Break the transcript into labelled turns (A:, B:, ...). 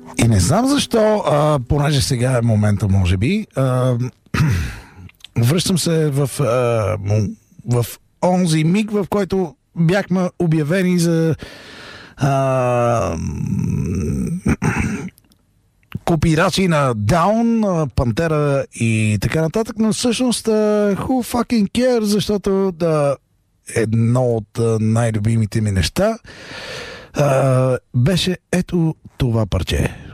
A: И не знам защо, понеже сега е момента, може би, връщам се в онзи миг, в който бяхме обявени за копирачи на Down, Пантера и така нататък, но всъщност who fucking care, защото едно от най-любимите ми неща беше ето това парче.